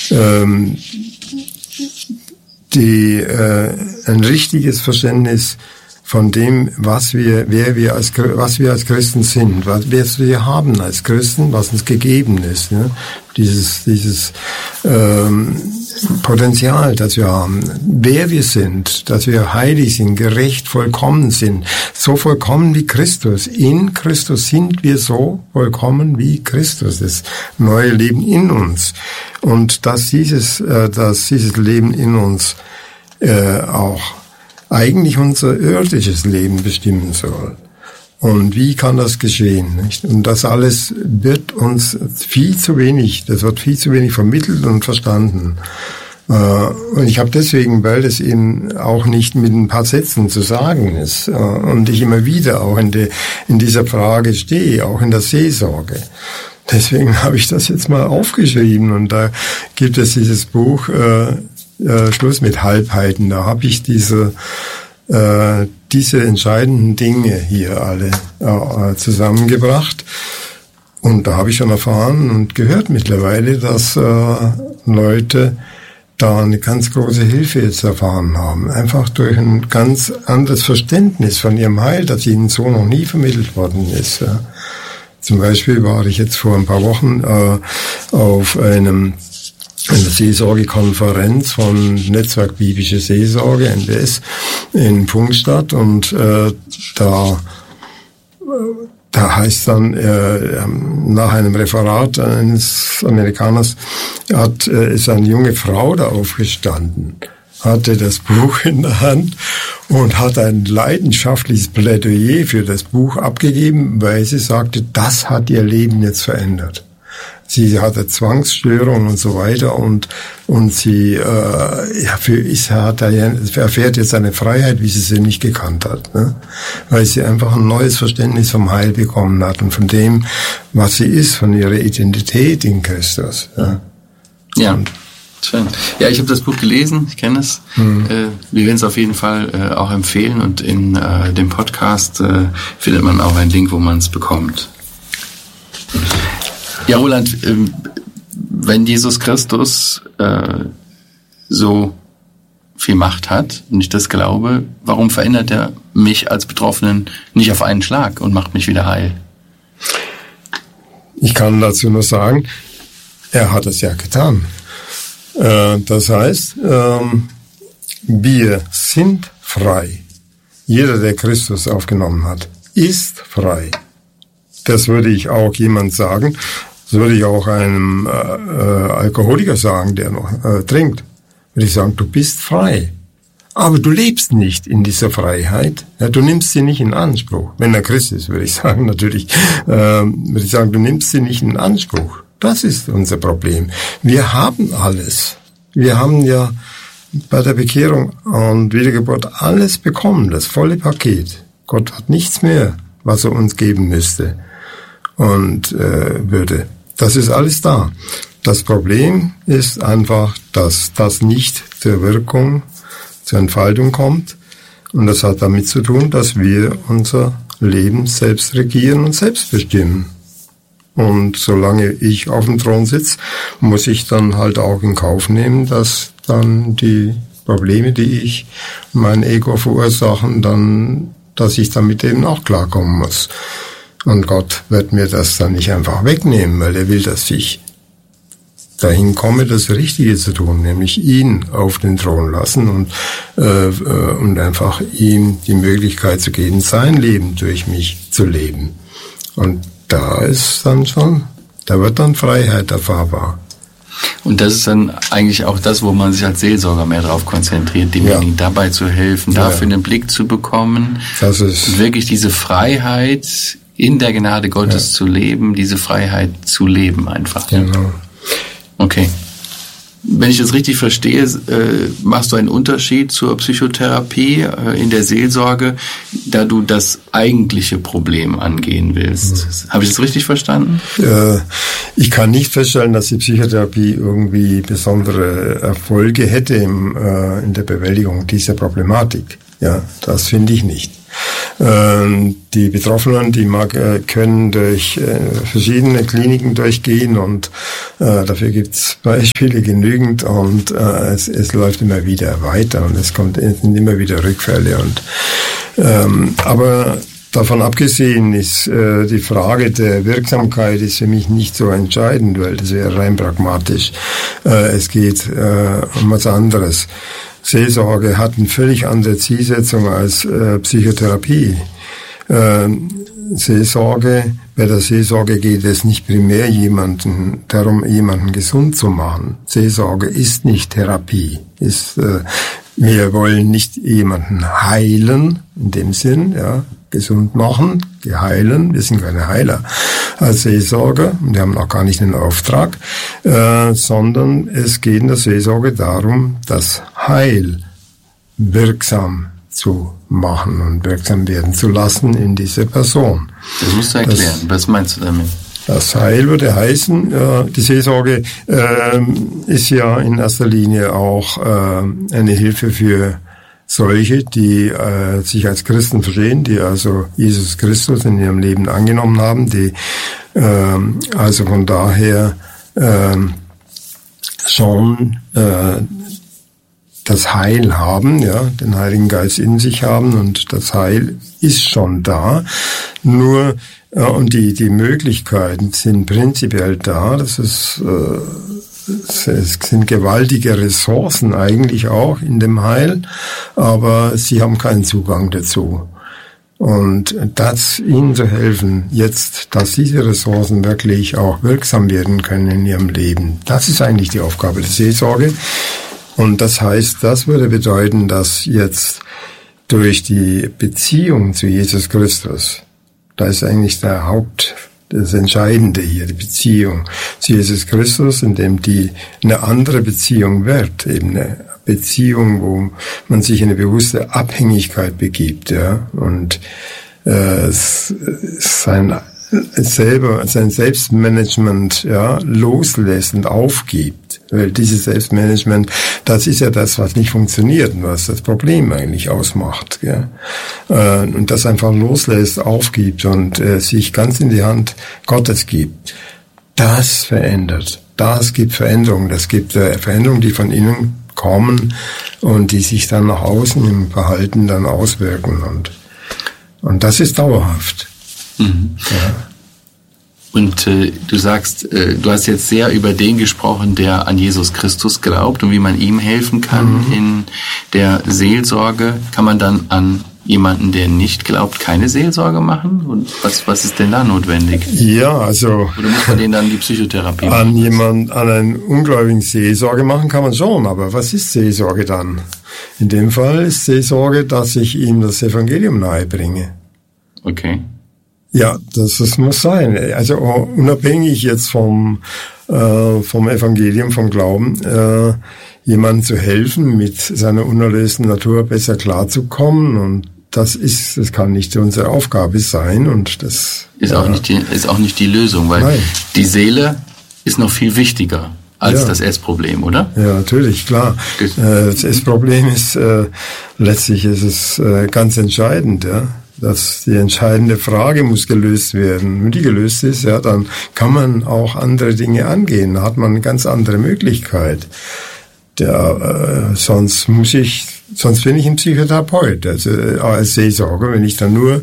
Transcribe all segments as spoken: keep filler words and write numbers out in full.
ähm, die, äh, ein richtiges Verständnis von dem, was wir, wer wir als, was wir als Christen sind, was wir haben als Christen, was uns gegeben ist, ja? dieses, dieses ähm, Potenzial, das wir haben, wer wir sind, dass wir heilig sind, gerecht, vollkommen sind, so vollkommen wie Christus. In Christus sind wir so vollkommen wie Christus, das neue Leben in uns. Und dass dieses, äh, dass dieses Leben in uns äh, auch eigentlich unser irdisches Leben bestimmen soll. Und wie kann das geschehen, nicht? Und das alles wird uns viel zu wenig, das wird viel zu wenig vermittelt und verstanden. Und ich habe deswegen, weil das eben auch nicht mit ein paar Sätzen zu sagen ist und ich immer wieder auch in, de, in dieser Frage stehe, auch in der Seelsorge. Deswegen habe ich das jetzt mal aufgeschrieben und da gibt es dieses Buch äh, äh, Schluss mit Halbheiten. Da habe ich diese äh, diese entscheidenden Dinge hier alle äh, zusammengebracht. Und da habe ich schon erfahren und gehört mittlerweile, dass äh, Leute da eine ganz große Hilfe jetzt erfahren haben. Einfach durch ein ganz anderes Verständnis von ihrem Heil, das ihnen so noch nie vermittelt worden ist. Ja. Zum Beispiel war ich jetzt vor ein paar Wochen äh, auf einem einer Seelsorgekonferenz von Netzwerk Biblische Seelsorge, N B S, in Pfungstadt und äh, da da heißt dann äh, nach einem Referat eines Amerikaners hat äh, ist eine junge Frau da aufgestanden, hatte das Buch in der Hand und hat ein leidenschaftliches Plädoyer für das Buch abgegeben, weil sie sagte, das hat ihr Leben jetzt verändert. Sie hatte Zwangsstörungen und so weiter und und sie äh, ja, für ist hat er erfährt jetzt eine Freiheit, wie sie sie nicht gekannt hat, ne? Weil sie einfach ein neues Verständnis vom Heil bekommen hat und von dem, was sie ist, von ihrer Identität in Christus. Ja, ja. Schön. Ja, ich habe das Buch gelesen, ich kenne es. Mhm. Äh, wir werden es auf jeden Fall äh, auch empfehlen und in äh, dem Podcast äh, findet man auch einen Link, wo man es bekommt. Ja, Roland, wenn Jesus Christus äh, so viel Macht hat und ich das glaube, warum verändert er mich als Betroffenen nicht auf einen Schlag und macht mich wieder heil? Ich kann dazu nur sagen, er hat es ja getan. Äh, das heißt, ähm, wir sind frei. Jeder, der Christus aufgenommen hat, ist frei. Das würde ich auch jemand sagen. Das würde ich auch einem äh, äh, Alkoholiker sagen, der noch äh, trinkt. Würde ich sagen, du bist frei. Aber du lebst nicht in dieser Freiheit. Ja, du nimmst sie nicht in Anspruch. Wenn er Christ ist, würde ich sagen, natürlich. Äh, würde ich sagen, du nimmst sie nicht in Anspruch. Das ist unser Problem. Wir haben alles. Wir haben ja bei der Bekehrung und Wiedergeburt alles bekommen, das volle Paket. Gott hat nichts mehr, was er uns geben müsste und äh, würde. Das ist alles da. Das Problem ist einfach, dass das nicht zur Wirkung, zur Entfaltung kommt. Und das hat damit zu tun, dass wir unser Leben selbst regieren und selbst bestimmen. Und solange ich auf dem Thron sitze, muss ich dann halt auch in Kauf nehmen, dass dann die Probleme, die ich mein Ego verursachen, dann, dass ich damit eben auch klarkommen muss. Und Gott wird mir das dann nicht einfach wegnehmen, weil er will, dass ich dahin komme, das Richtige zu tun, nämlich ihn auf den Thron lassen und, äh, und einfach ihm die Möglichkeit zu geben, sein Leben durch mich zu leben. Und da ist dann schon, da wird dann Freiheit erfahrbar. Und das ist dann eigentlich auch das, wo man sich als Seelsorger mehr drauf konzentriert, demjenigen ja. dabei zu helfen, ja. dafür einen Blick zu bekommen, das ist wirklich diese Freiheit in der Gnade Gottes ja. zu leben, diese Freiheit zu leben einfach. Genau. Okay. Wenn ich das richtig verstehe, äh, machst du einen Unterschied zur Psychotherapie äh, in der Seelsorge, da du das eigentliche Problem angehen willst. Mhm. Habe ich das richtig verstanden? Äh, ich kann nicht feststellen, dass die Psychotherapie irgendwie besondere Erfolge hätte im, äh, in der Bewältigung dieser Problematik. Ja, das finde ich nicht. Ähm, die Betroffenen, die mag, äh, können durch äh, verschiedene Kliniken durchgehen und äh, dafür gibt's Beispiele genügend und äh, es, es läuft immer wieder weiter und es kommt es sind immer wieder Rückfälle und ähm, aber davon abgesehen ist äh, die Frage der Wirksamkeit ist für mich nicht so entscheidend, weil das wäre rein pragmatisch. Äh, es geht äh, um was anderes. Seelsorge hat eine völlig andere Zielsetzung als äh, Psychotherapie. Äh, Seelsorge, bei der Seelsorge geht es nicht primär jemanden darum, jemanden gesund zu machen. Seelsorge ist nicht Therapie. Ist, äh, wir wollen nicht jemanden heilen, in dem Sinn, ja, gesund machen, geheilen. Wir sind keine Heiler als Seelsorger. Wir haben auch gar nicht den Auftrag, äh, sondern es geht in der Seelsorge darum, das Heil wirksam zu machen und wirksam werden zu lassen in dieser Person. Das musst du erklären. Das, Was meinst du damit? Das Heil würde heißen, äh, die Seelsorge äh, ist ja in erster Linie auch äh, eine Hilfe für solche, die äh, sich als Christen verstehen, die also Jesus Christus in ihrem Leben angenommen haben, die äh, also von daher äh, schon äh, das Heil haben, ja, den Heiligen Geist in sich haben und das Heil ist schon da. Nur äh, und die die Möglichkeiten sind prinzipiell da. Das ist äh, Es sind gewaltige Ressourcen eigentlich auch in dem Heil, aber sie haben keinen Zugang dazu. Und das ihnen zu helfen, jetzt, dass diese Ressourcen wirklich auch wirksam werden können in ihrem Leben, das ist eigentlich die Aufgabe der Seelsorge. Und das heißt, das würde bedeuten, dass jetzt durch die Beziehung zu Jesus Christus, da ist eigentlich der Haupt Das Entscheidende hier, die Beziehung zu Jesus Christus, in dem die eine andere Beziehung wird, eben eine Beziehung, wo man sich in eine bewusste Abhängigkeit begibt, ja, und äh, sein selber, sein Selbstmanagement, ja, loslässt und aufgibt. Weil dieses Selbstmanagement, das ist ja das, was nicht funktioniert und was das Problem eigentlich ausmacht. Ja. Und das einfach loslässt, aufgibt und äh, sich ganz in die Hand Gottes gibt. Das verändert. Das gibt Veränderungen. Das gibt äh, Veränderungen, die von innen kommen und die sich dann nach außen im Verhalten dann auswirken. Und, und das ist dauerhaft. Mhm. Ja. Und äh, du sagst, äh, du hast jetzt sehr über den gesprochen, der an Jesus Christus glaubt und wie man ihm helfen kann mhm. in der Seelsorge. Kann man dann an jemanden, der nicht glaubt, keine Seelsorge machen? Und was was ist denn da notwendig? Ja, also oder muss man denen dann die Psychotherapie an machen? An jemand, an einen Ungläubigen Seelsorge machen kann man schon, aber was ist Seelsorge dann? In dem Fall ist Seelsorge, dass ich ihm das Evangelium nahebringe. Okay. Ja, das, das muss sein. Also unabhängig jetzt vom äh, vom Evangelium, vom Glauben, äh, jemandem zu helfen, mit seiner unerlösten Natur besser klarzukommen, und das ist, das kann nicht unsere Aufgabe sein, und das ist auch ja, nicht die, ist auch nicht die Lösung, weil nein. Die Seele ist noch viel wichtiger als ja. das Essproblem, oder? Ja, natürlich, klar. Das, äh, das Essproblem ist äh, letztlich ist es äh, ganz entscheidend, ja. dass die entscheidende Frage muss gelöst werden. Wenn die gelöst ist, ja, dann kann man auch andere Dinge angehen. Da hat man eine ganz andere Möglichkeit. Der, äh, sonst muss ich, sonst bin ich ein Psychotherapeut, also als Seelsorger, wenn ich dann nur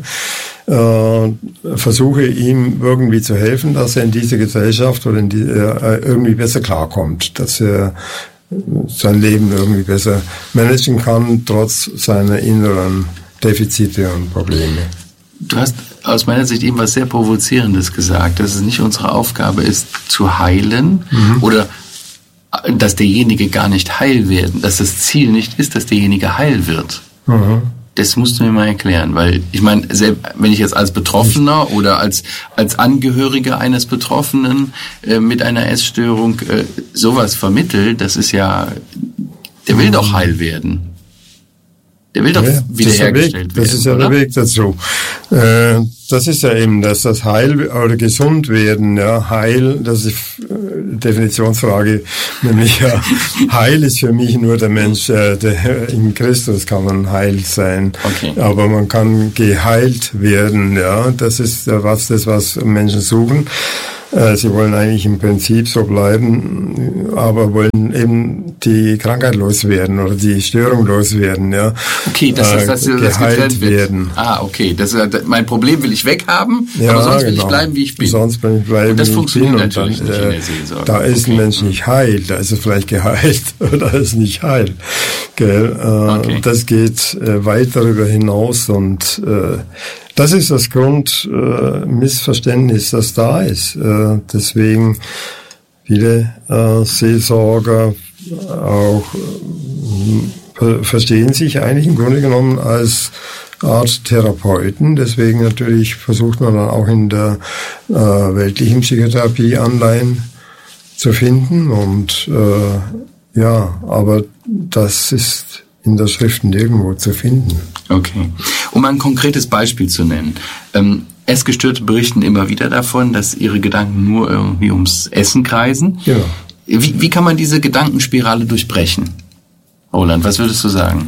äh, versuche, ihm irgendwie zu helfen, dass er in dieser Gesellschaft oder in die, äh, irgendwie besser klarkommt, dass er sein Leben irgendwie besser managen kann, trotz seiner inneren Defizite und Probleme. Du hast aus meiner Sicht eben was sehr Provozierendes gesagt, dass es nicht unsere Aufgabe ist, zu heilen, mhm. oder dass derjenige gar nicht heil wird, dass das Ziel nicht ist, dass derjenige heil wird. Mhm. Das musst du mir mal erklären, weil ich meine, wenn ich jetzt als Betroffener oder als als Angehöriger eines Betroffenen äh, mit einer Essstörung äh, sowas vermittle, das ist ja, der will mhm. doch heil werden. Der will doch ja, wiederhergestellt werden. Das ist ja der Weg dazu. Das ist ja eben, dass das Heil oder gesund werden, ja, Heil, das ist, Definitionsfrage, nämlich ja, heil ist für mich nur der Mensch, äh, der, in Christus kann man heil sein, okay. Aber man kann geheilt werden, ja, das ist äh, was das, was Menschen suchen. Sie wollen eigentlich im Prinzip so bleiben, aber wollen eben die Krankheit loswerden oder die Störung loswerden, ja. Okay, das heißt, dass das, das getrennt werden. Ah, okay. Das, mein Problem will ich weghaben, ja, aber sonst will genau. ich bleiben, wie ich bin. Sonst will ich bleiben, und das wie funktioniert ich bin. natürlich und dann, nicht in der Seelsorge. Da ist okay. ein Mensch nicht heil, da ist er vielleicht geheilt oder ist nicht heil. Gell? Okay. Das geht weit darüber hinaus und äh, das ist das Grundmissverständnis, äh, das da ist. Äh, deswegen viele äh, Seelsorger auch äh, verstehen sich eigentlich im Grunde genommen als Art Therapeuten. Deswegen natürlich versucht man dann auch in der äh, weltlichen Psychotherapie Anleihen zu finden. Und äh, ja, aber das ist in der Schrift nirgendwo zu finden. Okay. Um ein konkretes Beispiel zu nennen. Ähm, Essgestörte berichten immer wieder davon, dass ihre Gedanken nur irgendwie ums Essen kreisen. Ja. Wie, wie kann man diese Gedankenspirale durchbrechen? Roland, was würdest du sagen?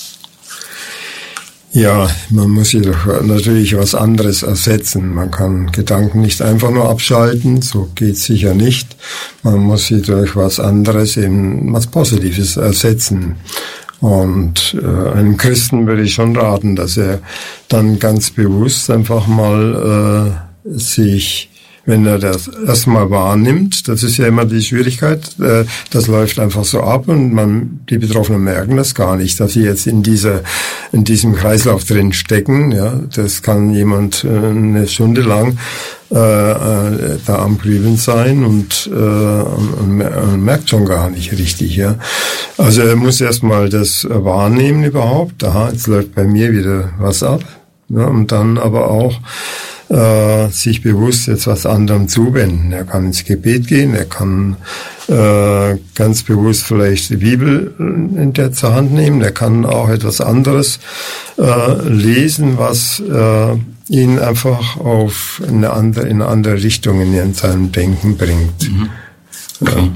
Ja, man muss jedoch natürlich was anderes ersetzen. Man kann Gedanken nicht einfach nur abschalten, so geht's sicher nicht. Man muss sie durch was anderes, eben was Positives ersetzen. Und äh, einem Christen würde ich schon raten, dass er dann ganz bewusst einfach mal äh, sich, wenn er das erstmal wahrnimmt, das ist ja immer die Schwierigkeit, äh, das läuft einfach so ab und man, die Betroffenen merken das gar nicht, dass sie jetzt in dieser, in diesem Kreislauf drin stecken. Ja, das kann jemand äh, eine Stunde lang äh, äh, da am Grübeln sein und, äh, und, und merkt schon gar nicht richtig. Ja, also er muss erstmal das wahrnehmen überhaupt. Aha, jetzt läuft bei mir wieder was ab. Ja, und dann aber auch Äh, sich bewusst jetzt was anderem zuwenden. Er kann ins Gebet gehen, er kann äh, ganz bewusst vielleicht die Bibel in der zur Hand nehmen, er kann auch etwas anderes äh, lesen, was äh, ihn einfach auf eine andere, in eine andere Richtung in seinem Denken bringt. Mhm. Okay. Ja.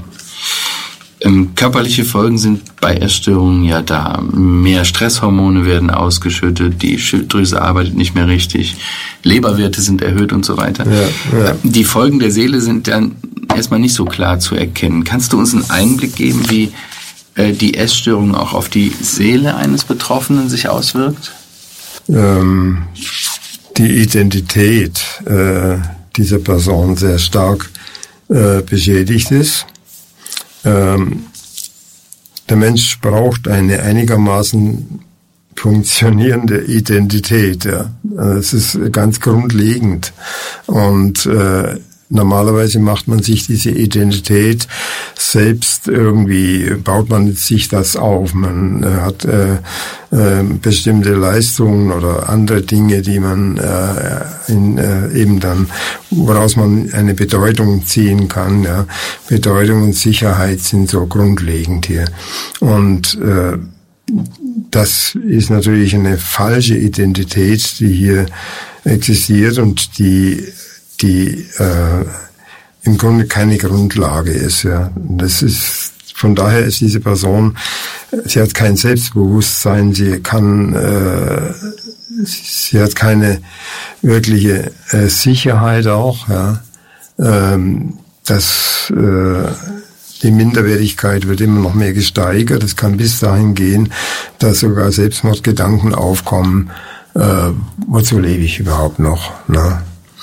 Ähm, körperliche Folgen sind bei Essstörungen ja da. Mehr Stresshormone werden ausgeschüttet, die Schilddrüse arbeitet nicht mehr richtig, Leberwerte sind erhöht und so weiter. Ja, ja. Die Folgen der Seele sind dann erstmal nicht so klar zu erkennen. Kannst du uns einen Einblick geben, wie äh, die Essstörung auch auf die Seele eines Betroffenen sich auswirkt? Ähm, die Identität äh, dieser Person sehr stark äh, beschädigt ist. Ähm, der Mensch braucht eine einigermaßen funktionierende Identität. Ja. Das ist ganz grundlegend. Und äh, normalerweise macht man sich diese Identität selbst irgendwie, baut man sich das auf. Man äh, hat äh, äh, bestimmte Leistungen oder andere Dinge, die man äh, in, äh, eben dann, woraus man eine Bedeutung ziehen kann. Ja. Bedeutung und Sicherheit sind so grundlegend hier. Und äh, das ist natürlich eine falsche Identität, die hier existiert und die die äh, im Grunde keine Grundlage ist. Ja, das ist von daher ist diese Person, sie hat kein Selbstbewusstsein, sie kann, äh, sie hat keine wirkliche äh, Sicherheit auch. Ja, ähm, das äh, die Minderwertigkeit wird immer noch mehr gesteigert. Es kann bis dahin gehen, dass sogar Selbstmordgedanken aufkommen. Äh, wozu lebe ich überhaupt noch? Ne?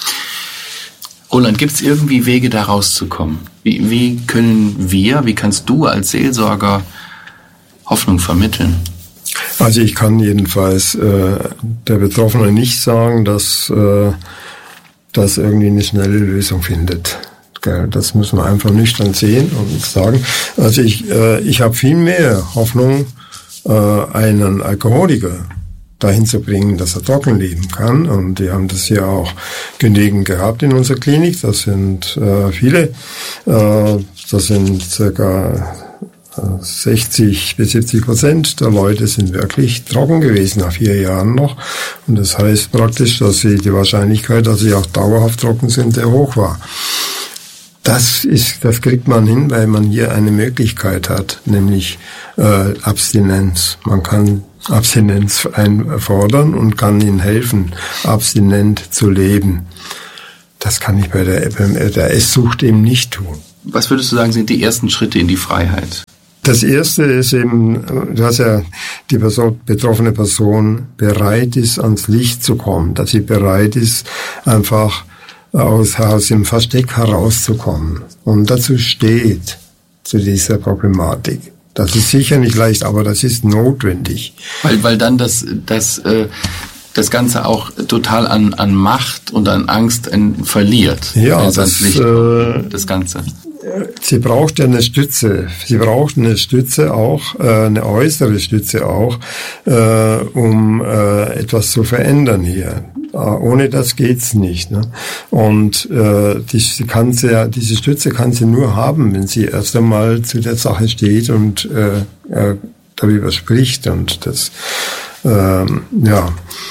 Roland, gibt es irgendwie Wege, da rauszukommen? Wie, wie können wir, wie kannst du als Seelsorger Hoffnung vermitteln? Also ich kann jedenfalls äh, der Betroffene nicht sagen, dass äh, das irgendwie eine schnelle Lösung findet. Das müssen wir einfach nüchtern sehen und sagen. Also ich, äh, ich habe viel mehr Hoffnung, äh, einen Alkoholiker dahin zu bringen, dass er trocken leben kann. Und wir haben das ja auch genügend gehabt in unserer Klinik. Das sind äh, viele. Äh, das sind circa sechzig bis siebzig Prozent der Leute sind wirklich trocken gewesen nach vier Jahren noch. Und das heißt praktisch, dass sie die Wahrscheinlichkeit, dass sie auch dauerhaft trocken sind, sehr hoch war. Das ist, das kriegt man hin, weil man hier eine Möglichkeit hat, nämlich äh, Abstinenz. Man kann Abstinenz einfordern und kann ihnen helfen, abstinent zu leben. Das kann ich bei der, bei der Esssucht eben nicht tun. Was würdest du sagen, sind die ersten Schritte in die Freiheit? Das erste ist eben, dass ja die Person, betroffene Person bereit ist, ans Licht zu kommen, dass sie bereit ist, einfach aus, aus dem Versteck herauszukommen und dazu steht, zu dieser Problematik. Das ist sicher nicht leicht, aber das ist notwendig. Weil, weil dann das, das, äh, das Ganze auch total an, an Macht und an Angst in, verliert. Ja, das, Licht, äh, das Ganze. Sie braucht ja eine Stütze. Sie braucht eine Stütze auch, äh, eine äußere Stütze auch, äh, um äh, etwas zu verändern hier. Ohne das geht's nicht. Ne? Und äh, die kann sie ja, diese Stütze kann sie nur haben, wenn sie erst einmal zu der Sache steht und äh, äh, darüber spricht. Und das, ähm, ja,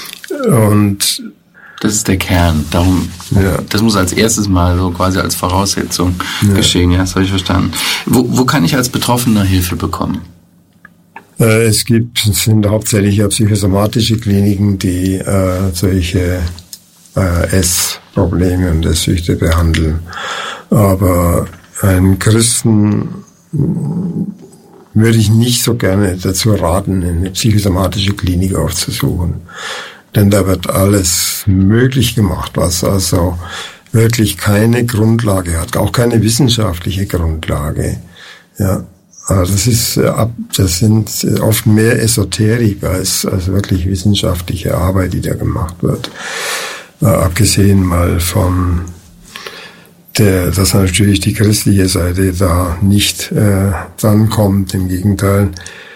und das ist der Kern. Darum, ja. Das muss als erstes mal so quasi als Voraussetzung ja. geschehen. Ja, das habe ich verstanden. Wo, wo kann ich als Betroffener Hilfe bekommen? Es gibt, es sind hauptsächlich ja psychosomatische Kliniken, die äh, solche äh, Essprobleme und Esssüchte behandeln. Aber einen Christen würde ich nicht so gerne dazu raten, eine psychosomatische Klinik aufzusuchen. Denn da wird alles möglich gemacht, was also wirklich keine Grundlage hat, auch keine wissenschaftliche Grundlage. Ja. Also das ist, das sind oft mehr Esoterik als, als wirklich wissenschaftliche Arbeit, die da gemacht wird. Äh, abgesehen mal von der, dass natürlich die christliche Seite da nicht äh, drankommt, im Gegenteil.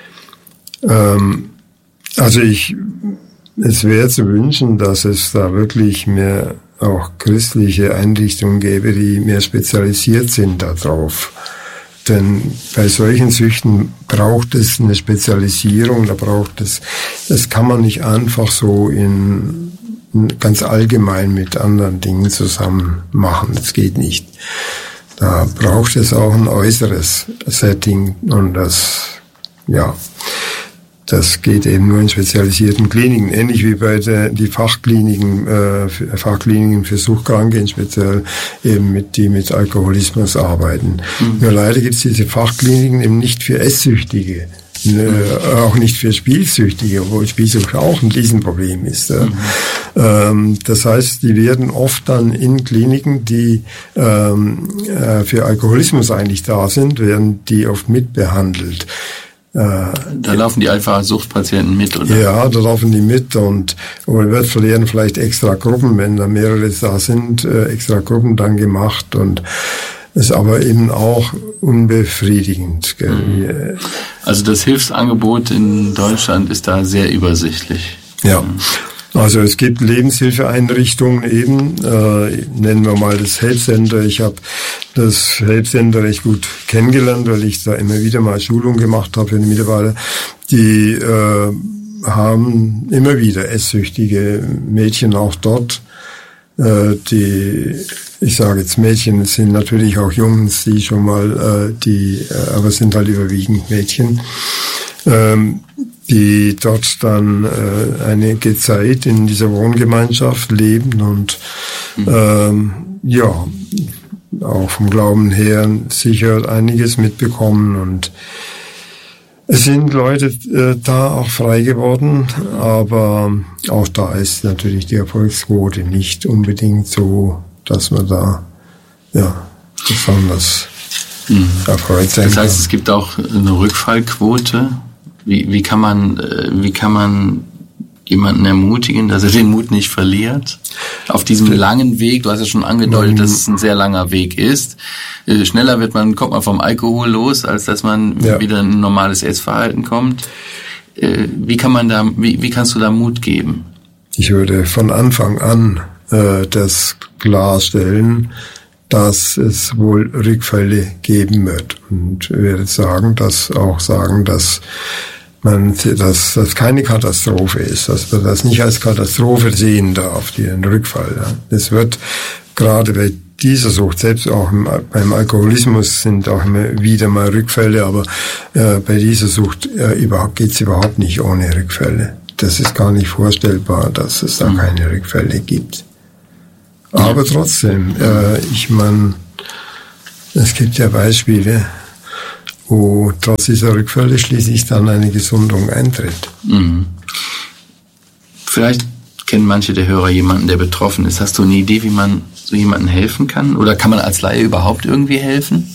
Ähm, also ich, es wäre zu wünschen, dass es da wirklich mehr auch christliche Einrichtungen gäbe, die mehr spezialisiert sind darauf. Denn bei solchen Süchten braucht es eine Spezialisierung, da braucht es, das kann man nicht einfach so in, in ganz allgemein mit anderen Dingen zusammen machen. Das geht nicht. Da braucht es auch ein äußeres Setting und das, ja, das geht eben nur in spezialisierten Kliniken, ähnlich wie bei der, die Fachkliniken, äh, Fachkliniken für Suchtkranke, speziell eben mit, die mit Alkoholismus arbeiten. Mhm. Nur leider gibt es diese Fachkliniken eben nicht für Esssüchtige, mhm. äh, auch nicht für Spielsüchtige, obwohl Spielsucht auch ein Riesenproblem ist. Mhm. Ähm, das heißt, die werden oft dann in Kliniken, die ähm, äh, für Alkoholismus eigentlich da sind, werden die oft mitbehandelt. Da laufen die einfach als Suchtpatienten mit, oder? Ja, da laufen die mit und man wird verlieren vielleicht extra Gruppen, wenn da mehrere da sind, extra Gruppen dann gemacht und ist aber eben auch unbefriedigend. Gell? Also das Hilfsangebot in Deutschland ist da sehr übersichtlich. Ja. Also es gibt Lebenshilfeeinrichtungen eben, äh, nennen wir mal das Help Center. Ich habe das Help Center recht gut kennengelernt, weil ich da immer wieder mal Schulung gemacht habe für die Mitarbeiter. Die äh, haben immer wieder esssüchtige Mädchen auch dort. Äh, die, ich sage jetzt Mädchen, es sind natürlich auch Jungs, die schon mal, äh, die, äh, aber es sind halt überwiegend Mädchen. Ähm, die dort dann äh, einige Zeit in dieser Wohngemeinschaft leben und mhm. ähm, ja, auch vom Glauben her sicher einiges mitbekommen und es sind Leute äh, da auch frei geworden, aber auch da ist natürlich die Erfolgsquote nicht unbedingt so, dass man da ja besonders mhm. erfreut sein kann. Das heißt, es gibt auch eine Rückfallquote. Wie, wie kann man, wie kann man jemanden ermutigen, dass er den Mut nicht verliert? Auf diesem langen Weg, du hast ja schon angedeutet, dass es ein sehr langer Weg ist. Schneller wird man, kommt man vom Alkohol los, als dass man ja. wieder in ein normales Essverhalten kommt. Wie kann man da, wie, wie kannst du da Mut geben? Ich würde von Anfang an äh, das klarstellen, dass es wohl Rückfälle geben wird. Und ich werde sagen, dass auch sagen, dass man, dass das keine Katastrophe ist, dass man das nicht als Katastrophe sehen darf, den Rückfall. Es wird gerade bei dieser Sucht, selbst auch im, beim Alkoholismus sind auch immer wieder mal Rückfälle, aber äh, bei dieser Sucht äh, überhaupt geht's überhaupt nicht ohne Rückfälle. Das ist gar nicht vorstellbar, dass es da keine Rückfälle gibt. Aber trotzdem, äh, ich meine, es gibt ja Beispiele, wo trotz dieser Rückfälle schließlich dann eine Gesundung eintritt. Mhm. Vielleicht kennen manche der Hörer jemanden, der betroffen ist. Hast du eine Idee, wie man so jemandem helfen kann? Oder kann man als Laie überhaupt irgendwie helfen?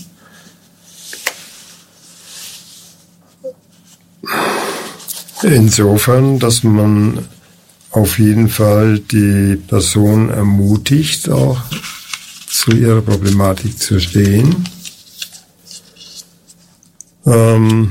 Insofern, dass man auf jeden Fall die Person ermutigt, auch zu ihrer Problematik zu stehen. Ähm,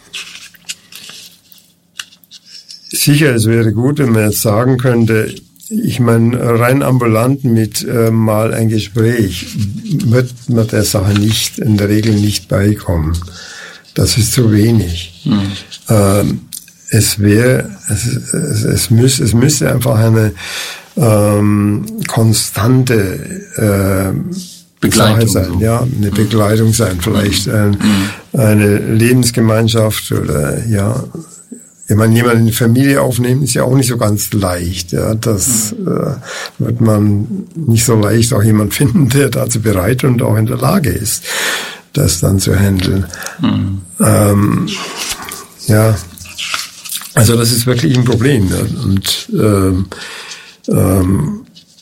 sicher, es wäre gut, wenn man jetzt sagen könnte, ich meine, rein ambulant mit äh, mal ein Gespräch wird man der Sache nicht, in der Regel nicht beikommen. Das ist zu wenig. Mhm. Ähm, es wäre, es, es, es, müß, es müsste einfach eine ähm, konstante äh, Begleitung sein, so. Ja, eine mhm. Begleitung sein, vielleicht ein, mhm. eine Lebensgemeinschaft oder ja. Ich meine, jemanden in die Familie aufnehmen ist ja auch nicht so ganz leicht. Ja, das mhm. äh, wird man nicht so leicht auch jemand finden, der dazu bereit und auch in der Lage ist, das dann zu handeln. Mhm. Ähm, ja, also das ist wirklich ein Problem. Ja. Und ähm, ähm,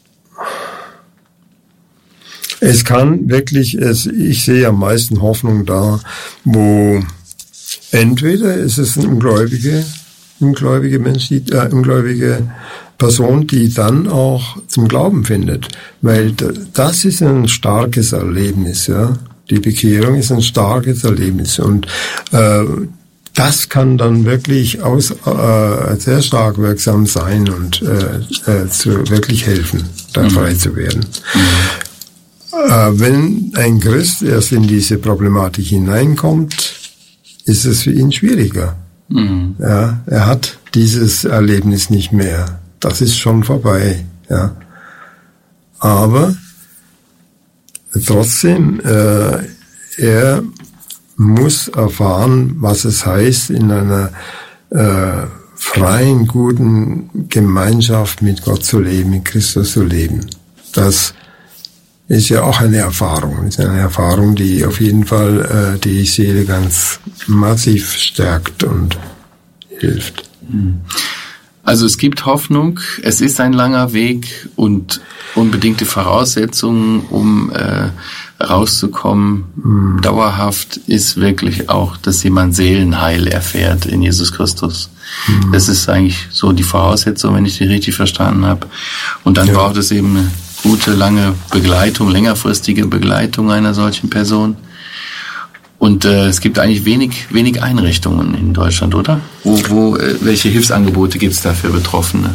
es kann wirklich, es, ich sehe am meisten Hoffnung da, wo entweder ist es eine ungläubige, ungläubige Mensch, die, äh, ungläubige Person, die dann auch zum Glauben findet, weil das ist ein starkes Erlebnis, ja. Die Bekehrung ist ein starkes Erlebnis und äh, das kann dann wirklich aus, äh, sehr stark wirksam sein und äh, äh, zu wirklich helfen, da mhm. frei zu werden. Mhm. Äh, wenn ein Christ erst in diese Problematik hineinkommt, ist es für ihn schwieriger. Mhm. Ja, er hat dieses Erlebnis nicht mehr. Das ist schon vorbei. Ja, aber trotzdem, äh, er muss erfahren, was es heißt, in einer äh, freien, guten Gemeinschaft mit Gott zu leben, mit Christus zu leben. Das ist ja auch eine Erfahrung. Das ist eine Erfahrung, die auf jeden Fall äh, die Seele ganz massiv stärkt und hilft. Also es gibt Hoffnung, es ist ein langer Weg und unbedingte Voraussetzungen, um äh, rauszukommen, mhm. dauerhaft ist wirklich auch, dass jemand Seelenheil erfährt in Jesus Christus. Mhm. Das ist eigentlich so die Voraussetzung, wenn ich die richtig verstanden habe. Und dann ja. braucht es eben eine gute, lange Begleitung, längerfristige Begleitung einer solchen Person. Und äh, es gibt eigentlich wenig wenig Einrichtungen in Deutschland, oder? Wo, wo äh, welche Hilfsangebote gibt es da für Betroffene?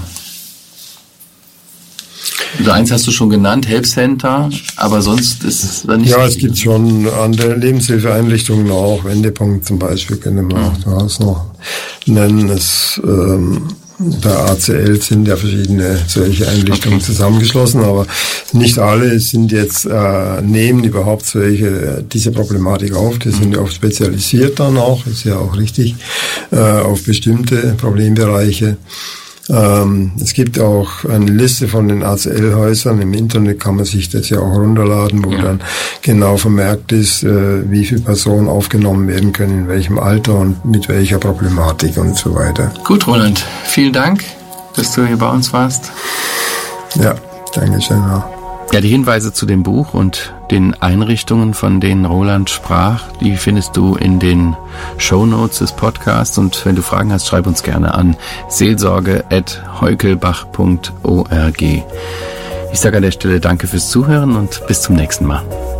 Also eins hast du schon genannt, Help Center, aber sonst ist es da nicht. Ja, es gibt schon andere Lebenshilfeeinrichtungen auch, Wendepunkt zum Beispiel können wir auch daraus noch nennen. Es, ähm, der A C L sind ja verschiedene solche Einrichtungen okay. zusammengeschlossen, aber nicht alle sind jetzt äh, nehmen überhaupt solche diese Problematik auf. Die sind ja auch spezialisiert dann auch, ist ja auch richtig, äh, auf bestimmte Problembereiche. Ähm, es gibt auch eine Liste von den A C L-Häusern. Im Internet kann man sich das ja auch runterladen, wo ja. dann genau vermerkt ist, äh, wie viele Personen aufgenommen werden können, in welchem Alter und mit welcher Problematik und so weiter. Gut, Roland. Vielen Dank, dass du hier bei uns warst. Ja, danke schön auch. Ja, die Hinweise zu dem Buch und den Einrichtungen, von denen Roland sprach, die findest du in den Shownotes des Podcasts. Und wenn du Fragen hast, schreib uns gerne an seelsorge at heukelbach punkt org. Ich sage an der Stelle danke fürs Zuhören und bis zum nächsten Mal.